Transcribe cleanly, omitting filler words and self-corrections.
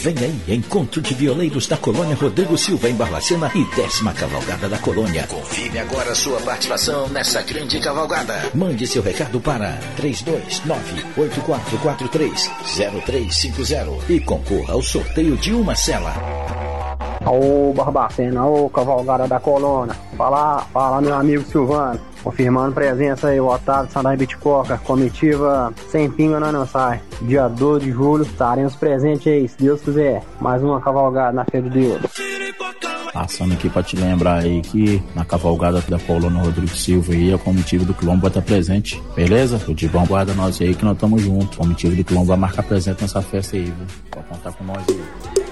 Vem aí, Encontro de Violeiros da Colônia Rodrigo Silva em Barbacena e 10ª Cavalgada da Colônia. Confirme agora a sua participação nessa grande cavalgada. Mande seu recado para 329-8443-0350 e concorra ao sorteio de uma cela. Ô Barbacena, ô Cavalgada da Colônia, fala meu amigo Silvano, confirmando presença aí, o Otávio Sandai Bitcoca, comitiva sem pinga não sai, dia 12 de julho, estaremos presentes aí, se Deus quiser, mais uma cavalgada na fé de Deus. Passando aqui pra te lembrar aí que na cavalgada da Colônia Rodrigo Silva aí, a comitiva do Quilombo vai estar presente, beleza? O de bom guarda nós aí que nós estamos juntos, a comitiva do Quilombo vai marcar presente nessa festa aí, viu? Pode contar com nós aí.